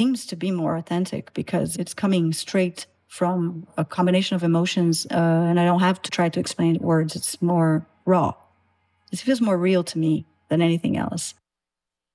seems to be more authentic because it's coming straight from a combination of emotions, and I don't have to try to explain words. It's more raw. It feels more real to me than anything else.